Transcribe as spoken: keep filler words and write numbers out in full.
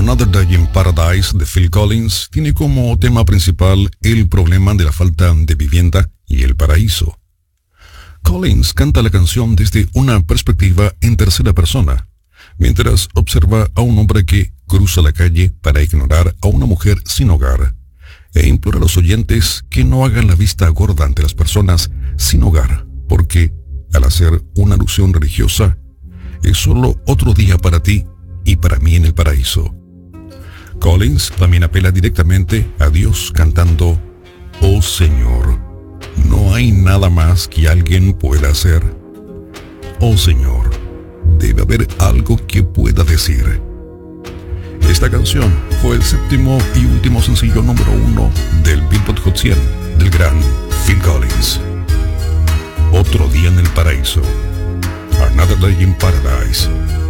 Another Day in Paradise de Phil Collins tiene como tema principal el problema de la falta de vivienda y el paraíso. Collins canta la canción desde una perspectiva en tercera persona, mientras observa a un hombre que cruza la calle para ignorar a una mujer sin hogar, e implora a los oyentes que no hagan la vista gorda ante las personas sin hogar, porque, al hacer una alusión religiosa, es solo otro día para ti y para mí en el paraíso. Collins también apela directamente a Dios cantando: «Oh Señor, no hay nada más que alguien pueda hacer. Oh Señor, debe haber algo que pueda decir». Esta canción fue el séptimo y último sencillo número uno del Billboard Hot cien del gran Phil Collins. Otro día en el paraíso. Another Day in Paradise.